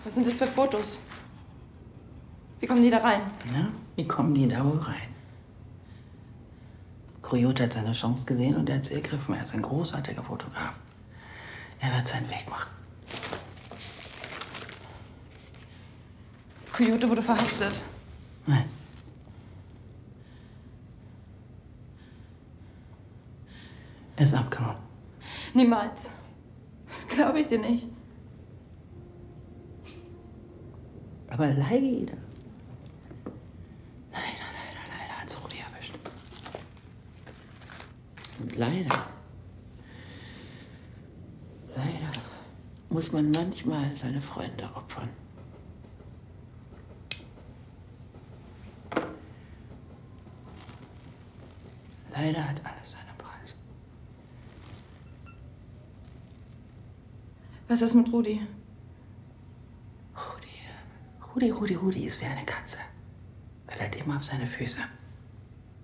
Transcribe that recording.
Was sind das für Fotos? Wie kommen die da rein? Ja, wie kommen die da wohl rein? Coyote hat seine Chance gesehen und er hat sie ergriffen. Er ist ein großartiger Fotograf. Er wird seinen Weg machen. Coyote wurde verhaftet. Nein. Er ist abgehauen. Niemals. Das glaube ich dir nicht. Aber leider. Leider hat's Rudi erwischt. Und leider muss man manchmal seine Freunde opfern. Leider hat alles seinen Preis. Was ist mit Rudi? Rudi ist wie eine Katze. Er fällt immer auf seine Füße.